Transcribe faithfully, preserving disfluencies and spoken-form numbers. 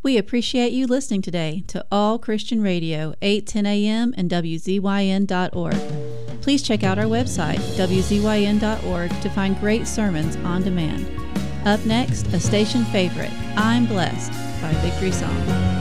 We appreciate you listening today to All Christian Radio, eight ten a m and W Z Y N dot org. Please check out our website, W Z Y N dot org, to find great sermons on demand. Up next, a station favorite, I'm Blessed, by Victory Song.